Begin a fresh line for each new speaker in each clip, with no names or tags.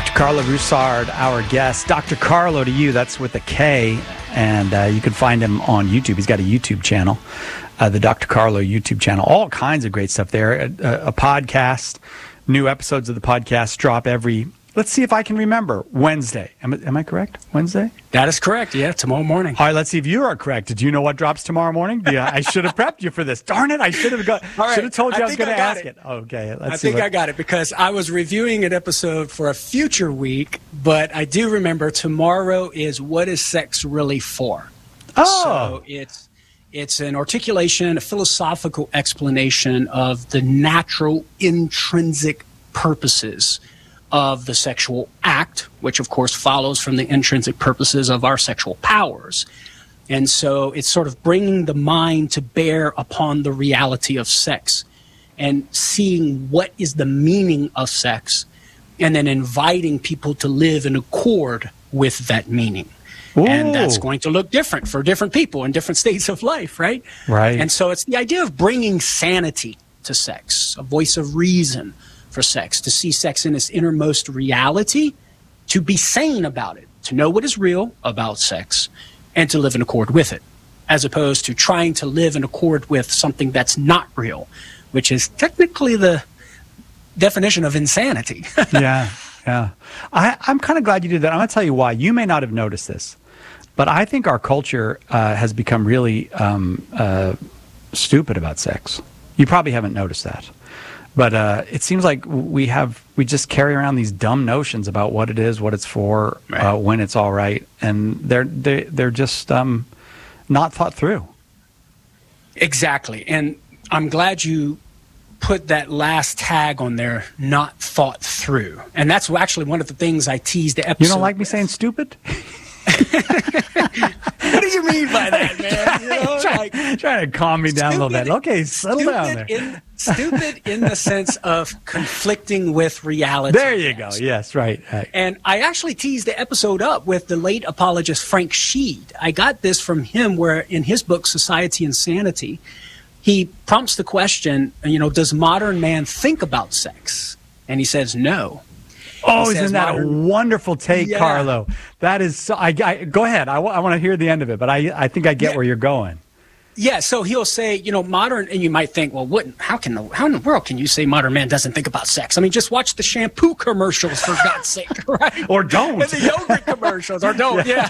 Dr. Carlo Broussard, our guest. Dr. Carlo to you, that's with a K, and you can find him on YouTube. He's got a YouTube channel, the Dr. Carlo YouTube channel. All kinds of great stuff there. A podcast, new episodes of the podcast drop every, let's see if I can remember, Wednesday. Am I correct? Wednesday?
That is correct, yeah, tomorrow morning.
All right, let's see if you are correct. Did you know what drops tomorrow morning? I should have prepped you for this. Darn it, I should have told you I was going to ask it. Okay,
I think I got it because I was reviewing an episode for a future week, but I do remember tomorrow is What is Sex Really For?
Oh.
So it's an articulation, a philosophical explanation of the natural intrinsic purposes of the sexual act, which of course follows from the intrinsic purposes of our sexual powers. And so it's sort of bringing the mind to bear upon the reality of sex and seeing what is the meaning of sex and then inviting people to live in accord with that meaning.
Ooh.
And that's going to look different for different people in different states of life, right?
Right.
And so it's the idea of bringing sanity to sex, a voice of reason for sex, to see sex in its innermost reality, to be sane about it, to know what is real about sex, and to live in accord with it, as opposed to trying to live in accord with something that's not real, which is technically the definition of insanity.
Yeah. I'm kind of glad you did that. I'm going to tell you why. You may not have noticed this, but I think our culture has become really stupid about sex. You probably haven't noticed that. But it seems like we just carry around these dumb notions about what it is, what it's for,
right.
When it's all right, and they're just not thought through.
Exactly, and I'm glad you put that last tag on there, not thought through, and that's actually one of the things I teased the episode.
You don't like me saying stupid?
What do you mean by that, man? You know,
trying to calm me down a little bit. Okay, settle down there.
Stupid in the sense of conflicting with reality.
There you go. Yes, right.
And I actually teased the episode up with the late apologist Frank Sheed. I got this from him where in his book, Society and Sanity, he prompts the question, does modern man think about sex? And he says no.
Oh, isn't that a wonderful take, yeah. Carlo? That is so. Go ahead. I want to hear the end of it, but I think I get where you're going.
Yeah. So he'll say, modern, and you might think, well, how in the world can you say modern man doesn't think about sex? I mean, just watch the shampoo commercials for God's sake, right?
Or don't.
And the yogurt commercials, or don't. Yeah.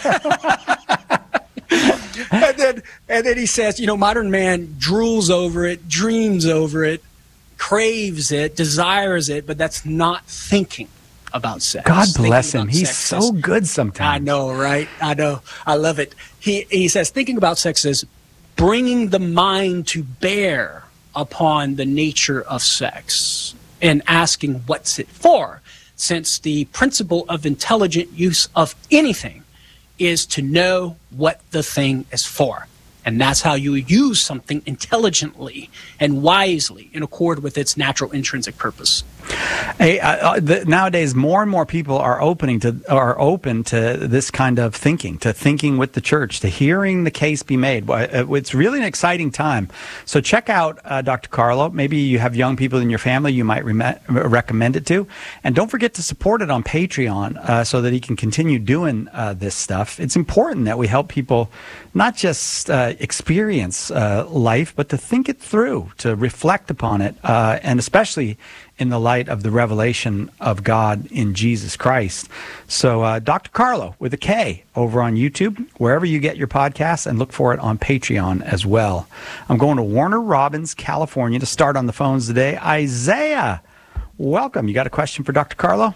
and then he says, modern man drools over it, dreams over it, craves it, desires it, but that's not thinking about sex.
God bless him. He's so good sometimes.
I know, right? I know. I love it. He says thinking about sex is bringing the mind to bear upon the nature of sex and asking what's it for, since the principle of intelligent use of anything is to know what the thing is for. And that's how you use something intelligently and wisely in accord with its natural intrinsic purpose.
Hey, nowadays, more and more people are open to this kind of thinking, to thinking with the church, to hearing the case be made. It's really an exciting time. So check out Dr. Carlo. Maybe you have young people in your family you might recommend it to. And don't forget to support it on Patreon so that he can continue doing this stuff. It's important that we help people not just experience life, but to think it through, to reflect upon it, and especially in the light of the revelation of God in Jesus Christ. So Dr. Carlo with a K over on YouTube, wherever you get your podcasts, and look for it on Patreon as well. I'm going to Warner Robins, California to start on the phones today. Isaiah, welcome. You got a question for Dr. Carlo?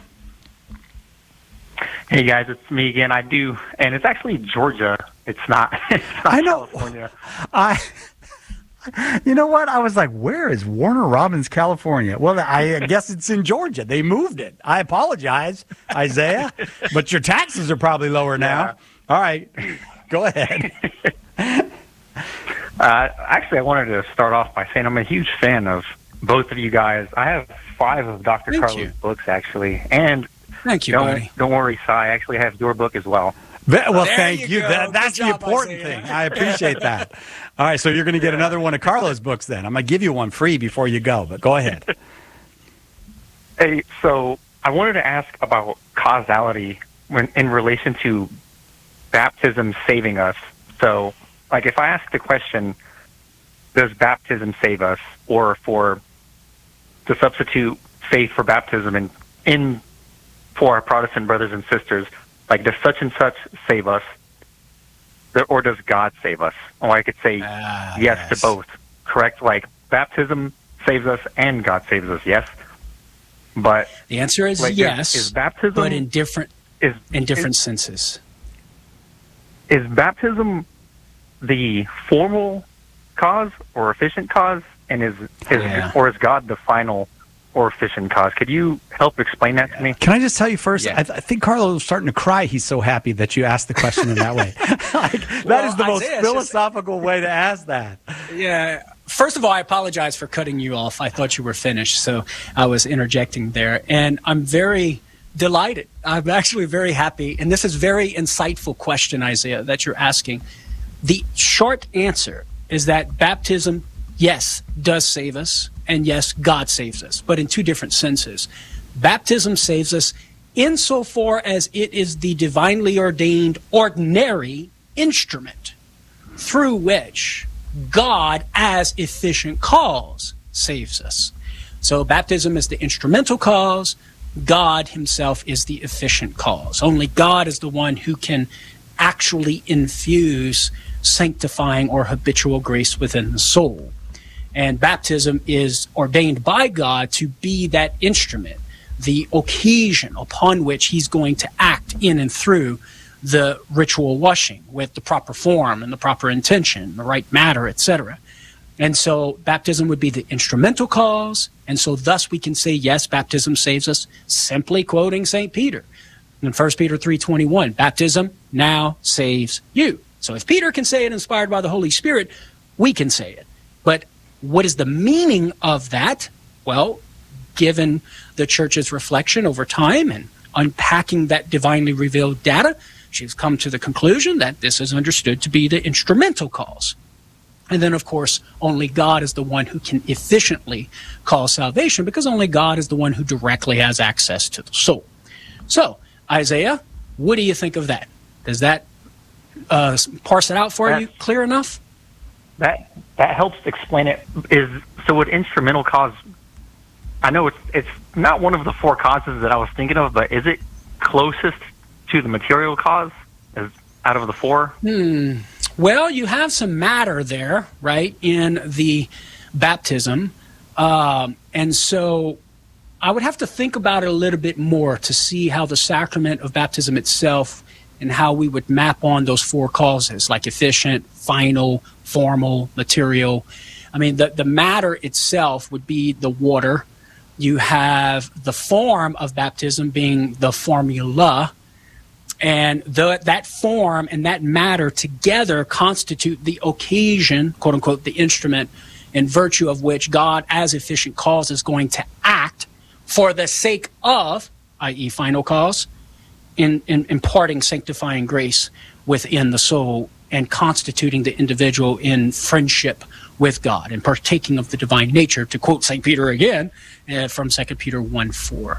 Hey guys, it's me again. I do, and it's actually Georgia. It's not
I know.
California.
You know what? I was like, where is Warner Robins, California? Well, I guess it's in Georgia. They moved it. I apologize, Isaiah, but your taxes are probably lower now.
Yeah.
All right, go ahead.
Actually, I wanted to start off by saying I'm a huge fan of both of you guys. I have 5 of Dr. Carlo's books, actually. And
thank you, buddy.
Don't worry, Si. I actually have your book as well.
Well, thank you. That's the important thing. I appreciate that. All right, so you're going to get another one of Carlo's books then. I'm going to give you one free before you go, but go ahead.
Hey, so I wanted to ask about causality in relation to baptism saving us. So, like, if I ask the question, does baptism save us, or to substitute faith for baptism for our Protestant brothers and sisters, like, does such and such save us, or does God save us? Or I could say yes to both, correct? Like, baptism saves us and God saves us, yes? But
the answer is yes,
is baptism,
but in different senses.
Is baptism the formal cause or efficient cause, and or is God the final or efficient cause? Could you help explain that to me?
Can I just tell you first, I think Carlo is starting to cry. He's so happy that you asked the question in that way. That is the most philosophical way to ask that.
Yeah. First of all, I apologize for cutting you off. I thought you were finished, so I was interjecting there. And I'm very delighted. I'm actually very happy. And this is a very insightful question, Isaiah, that you're asking. The short answer is that baptism, yes, does save us. And yes, God saves us, but in two different senses. Baptism saves us insofar as it is the divinely ordained ordinary instrument through which God, as efficient cause, saves us. So baptism is the instrumental cause. God himself is the efficient cause. Only God is the one who can actually infuse sanctifying or habitual grace within the soul. And baptism is ordained by God to be that instrument, the occasion upon which he's going to act in and through the ritual washing with the proper form and the proper intention, the right matter, etc. And so baptism would be the instrumental cause. And so thus we can say, yes, baptism saves us, simply quoting St. Peter in 1 Peter 3:21, baptism now saves you. So if Peter can say it inspired by the Holy Spirit, we can say it. But what is the meaning of that? Well, given the church's reflection over time and unpacking that divinely revealed data, she's come to the conclusion that this is understood to be the instrumental cause. And then, of course, only God is the one who can efficiently cause salvation, because only God is the one who directly has access to the soul. So, Isaiah, what do you think of that? Does that parse it out for you clear enough?
That helps explain it. Would instrumental cause, I know it's not one of the four causes that I was thinking of, but is it closest to the material cause out of the four?
Well, you have some matter there, right, in the baptism. And so I would have to think about it a little bit more to see how the sacrament of baptism itself and how we would map on those four causes, like efficient, final, formal, material. I mean, the matter itself would be the water. You have the form of baptism being the formula, and that form and that matter together constitute the occasion, quote unquote, the instrument, in virtue of which God, as efficient cause, is going to act for the sake of, i.e. final cause, in imparting sanctifying grace within the soul and constituting the individual in friendship with God and partaking of the divine nature, to quote St. Peter again from 2 Peter 1:4.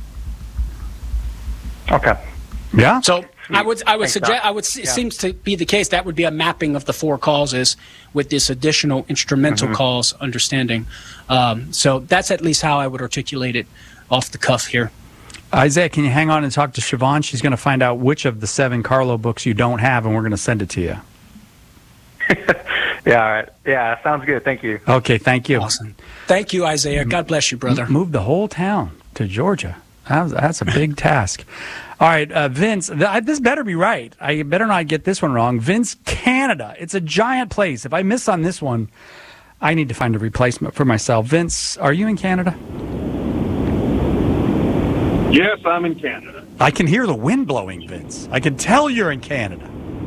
Okay.
Yeah.
So I would suggest, it seems to be the case, that would be a mapping of the four causes with this additional instrumental cause understanding. So that's at least how I would articulate it off the cuff here.
Isaiah, can you hang on and talk to Siobhan? She's going to find out which of the 7 Carlo books you don't have, and we're going to send it to you.
Yeah, all right. Yeah, sounds good. Thank you.
Okay, thank you.
Awesome. Thank you, Isaiah. God bless you, brother.
Move the whole town to Georgia. That's a big task. All right, Vince, this better be right. I better not get this one wrong. Vince, Canada. It's a giant place. If I miss on this one, I need to find a replacement for myself. Vince, are you in Canada?
Yes, I'm in Canada.
I can hear the wind blowing, Vince. I can tell you're in Canada.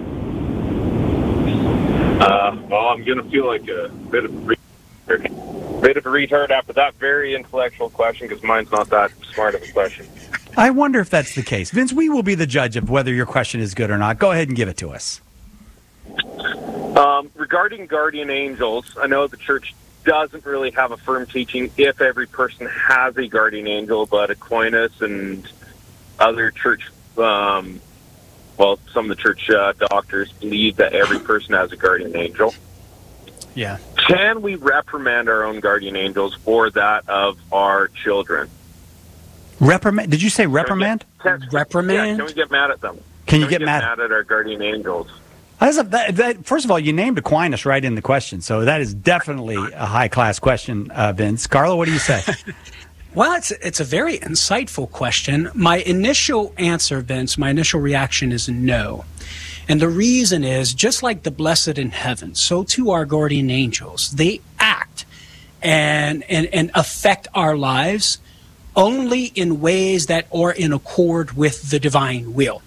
Well, I'm going to feel like a bit of a retard after that very intellectual question, because mine's not that smart of a question.
I wonder if that's the case. Vince, we will be the judge of whether your question is good or not. Go ahead and give it to us.
Regarding guardian angels, I know the church doesn't really have a firm teaching if every person has a guardian angel, but Aquinas and other church, some of the church doctors believe that every person has a guardian angel.
Yeah.
Can we reprimand our own guardian angels or that of our children?
Reprimand? Did you say reprimand?
Reprimand?
Yeah, can we get mad at them?
Can you
we
get mad
at our guardian angels?
First of all, you named Aquinas right in the question, so that is definitely a high-class question, Vince. Carlo, what do you say?
Well, it's a very insightful question. My initial answer, Vince, my initial reaction is no. And the reason is, just like the blessed in heaven, so too our guardian angels. They act and affect our lives only in ways that are in accord with the divine will.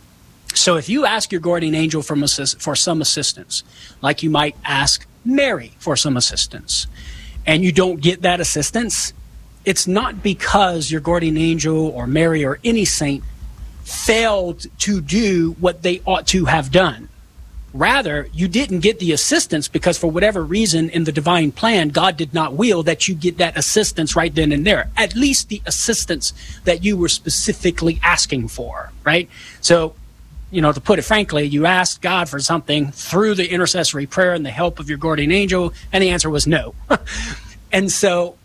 So if you ask your guardian angel for some assistance, like you might ask Mary for some assistance, and you don't get that assistance, it's not because your guardian angel or Mary or any saint failed to do what they ought to have done. Rather, you didn't get the assistance because for whatever reason in the divine plan, God did not will that you get that assistance right then and there. At least the assistance that you were specifically asking for, right? So, to put it frankly, you asked God for something through the intercessory prayer and the help of your guardian angel, and the answer was no. And so,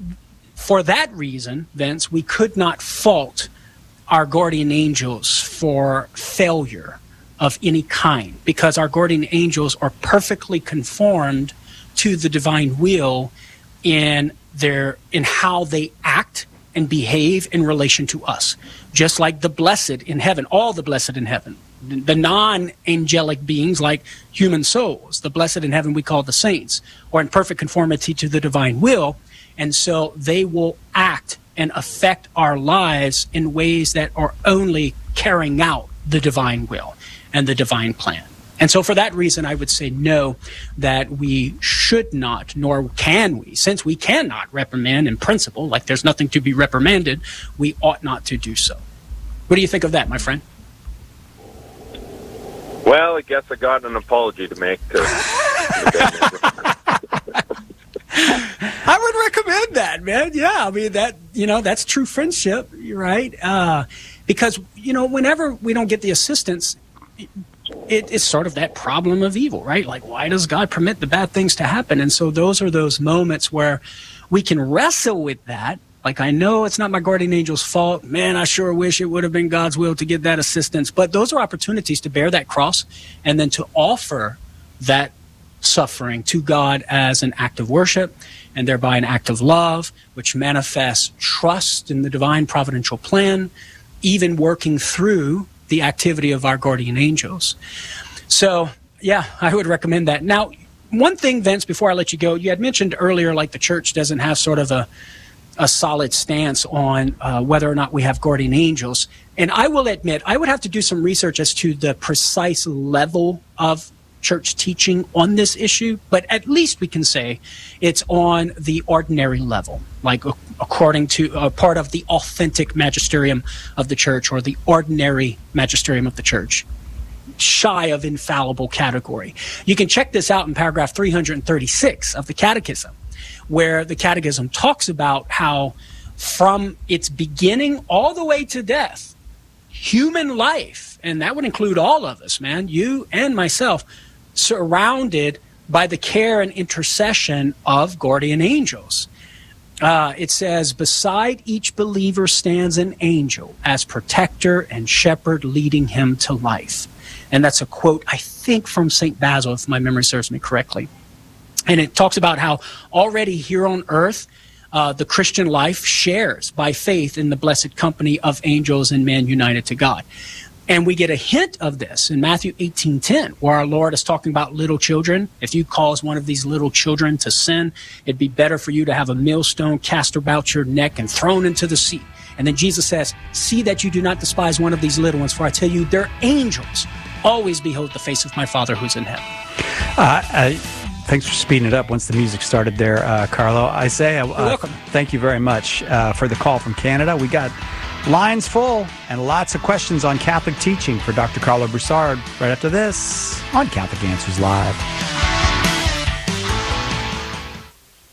for that reason, Vince, we could not fault our guardian angels for failure of any kind, because our guardian angels are perfectly conformed to the divine will in how they act and behave in relation to us. Just like the blessed in heaven, all the blessed in heaven, the non-angelic beings like human souls, the blessed in heaven we call the saints, are in perfect conformity to the divine will, and so they will act and affect our lives in ways that are only carrying out the divine will and the divine plan. And so for that reason, I would say no, that we should not, nor can we, since we cannot reprimand in principle, like there's nothing to be reprimanded, we ought not to do so. What do you think of that, my friend?
Well, I guess I got an apology to make.
I would recommend that, man. Yeah, I mean, that's true friendship, right? Because, whenever we don't get the assistance, it's sort of that problem of evil, right? Like, why does God permit the bad things to happen? And so those are those moments where we can wrestle with that. Like, I know it's not my guardian angel's fault. Man, I sure wish it would have been God's will to get that assistance. But those are opportunities to bear that cross and then to offer that suffering to God as an act of worship and thereby an act of love, which manifests trust in the divine providential plan, even working through the activity of our guardian angels. So, yeah, I would recommend that. Now, one thing, Vince, before I let you go, you had mentioned earlier, like the church doesn't have sort of a solid stance on whether or not we have guardian angels. And I will admit, I would have to do some research as to the precise level of church teaching on this issue, but at least we can say it's on the ordinary level, like according to part of the authentic magisterium of the church or the ordinary magisterium of the church, shy of infallible category. You can check this out in paragraph 336 of the Catechism, where the Catechism talks about how from its beginning all the way to death, human life, and that would include all of us, man, you and myself, surrounded by the care and intercession of guardian angels. It says, beside each believer stands an angel as protector and shepherd leading him to life. And that's a quote, I think, from St. Basil, if my memory serves me correctly. And it talks about how already here on earth, the Christian life shares by faith in the blessed company of angels and men united to God. And we get a hint of this in Matthew 18:10, where our Lord is talking about little children. If you cause one of these little children to sin, it'd be better for you to have a millstone cast about your neck and thrown into the sea. And then Jesus says, see that you do not despise one of these little ones, for I tell you, their angels always behold the face of my Father who's in heaven.
Thanks for speeding it up once the music started there, Carlo. Isaiah,
You're welcome.
Thank you very much for the call from Canada. We got lines full and lots of questions on Catholic teaching for Dr. Carlo Broussard right after this on Catholic Answers Live.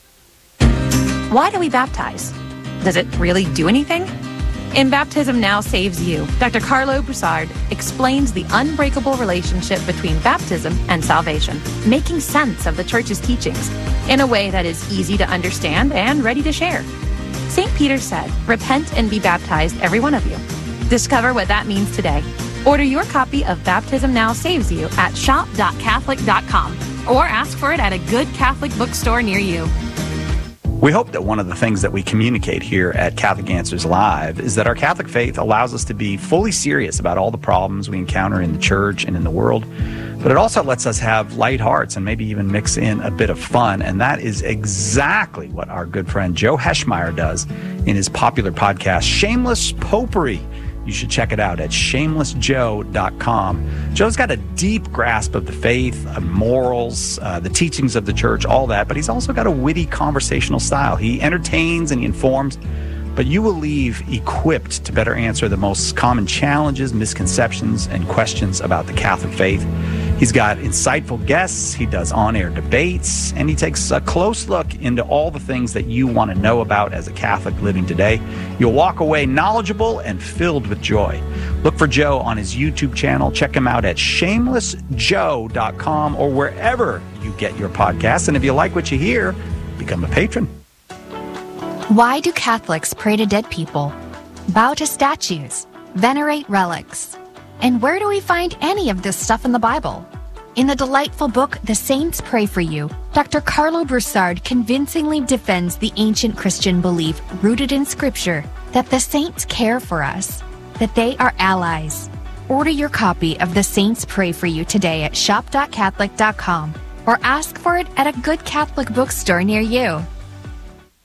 Why do we baptize? Does it really do anything? In Baptism Now Saves You, Dr. Carlo Broussard explains the unbreakable relationship between baptism and salvation, making sense of the church's teachings in a way that is easy to understand and ready to share. St. Peter said, "Repent and be baptized, every one of you." Discover what that means today. Order your copy of Baptism Now Saves You at shop.catholic.com or ask for it at a good Catholic bookstore near you.
We hope that one of the things that we communicate here at Catholic Answers Live is that our Catholic faith allows us to be fully serious about all the problems we encounter in the church and in the world, but it also lets us have light hearts and maybe even mix in a bit of fun, and that is exactly what our good friend Joe Heschmeyer does in his popular podcast, Shameless Popery. You should check it out at shamelessjoe.com. Joe's got a deep grasp of the faith, morals, the teachings of the church, all that, but he's also got a witty conversational style. He entertains and he informs, but you will leave equipped to better answer the most common challenges, misconceptions, and questions about the Catholic faith. He's got insightful guests, he does on-air debates, and he takes a close look into all the things that you want to know about as a Catholic living today. You'll walk away knowledgeable and filled with joy. Look for Joe on his YouTube channel. Check him out at shamelessjoe.com or wherever you get your podcasts. And if you like what you hear, become a patron.
Why do Catholics pray to dead people, bow to statues, venerate relics? And where do we find any of this stuff in the Bible? In the delightful book, The Saints Pray for You, Dr. Carlo Broussard convincingly defends the ancient Christian belief rooted in Scripture that the saints care for us, that they are allies. Order your copy of The Saints Pray for You today at shop.catholic.com or ask for it at a good Catholic bookstore near you.